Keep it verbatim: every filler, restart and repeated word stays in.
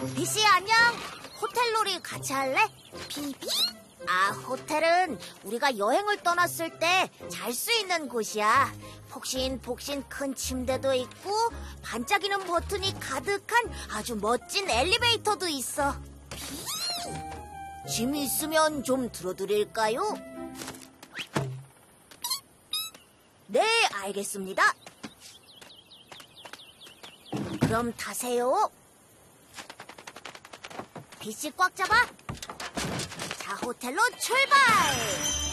비씨 안녕. 호텔놀이 같이 할래? 비비? 아, 호텔은 우리가 여행을 떠났을 때 잘 수 있는 곳이야. 폭신폭신 큰 침대도 있고 반짝이는 버튼이 가득한 아주 멋진 엘리베이터도 있어. 짐이 있으면 좀 들어드릴까요? 네, 알겠습니다. 그럼 타세요. 비씨 꽉 잡아. 자, 호텔로 출발!